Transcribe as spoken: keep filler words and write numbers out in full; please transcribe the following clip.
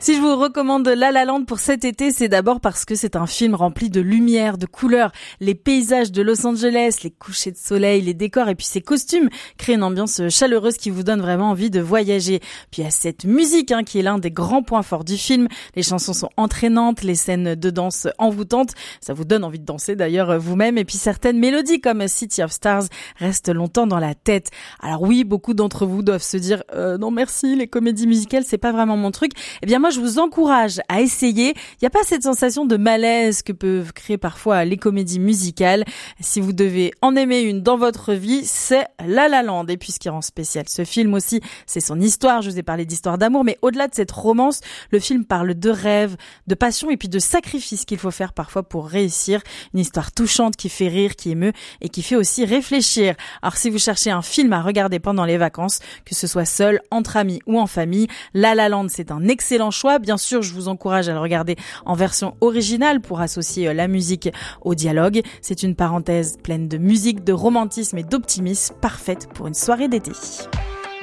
Si je vous recommande La La Land pour cet été, c'est d'abord parce que c'est un film rempli de lumière, de couleurs, les paysages de Los Angeles, les couchers de soleil, les décors et puis ces costumes créent une ambiance chaleureuse qui vous donne vraiment envie de voyager. Puis il y a cette musique hein, qui est l'un des grands points forts du film. Les chansons sont entraînantes, les scènes de danse envoûtantes. Ça vous donne envie de danser d'ailleurs vous-même. Et puis certaines mélodies comme City of Stars restent longtemps dans la tête. Alors oui, beaucoup d'entre vous doivent se dire euh, non merci, les comédies musicales c'est pas vraiment mon truc. Eh bien moi je vous encourage à essayer. Il n'y a pas cette sensation de malaise que peuvent créer parfois les comédies musicales. Si vous devez en aimer une dans votre vie, c'est La La Land. Et puis ce qui rend spécial ce film aussi, c'est son histoire. Je vous ai parlé d'histoire d'amour, mais au-delà de cette romance, le film parle de rêve, de passion et puis de sacrifice qu'il faut faire parfois pour réussir. Une histoire touchante qui fait rire, qui émeut et qui fait aussi réfléchir. Alors si vous cherchez un film à regarder pendant les vacances, que ce soit seul, entre amis ou en famille, La La Land c'est un excellent choix. Bien sûr, je vous encourage à le regarder en version originale pour associer la musique au dialogue. C'est une parenthèse pleine de musique, de romantisme et d'optimisme, parfaite pour une soirée d'été.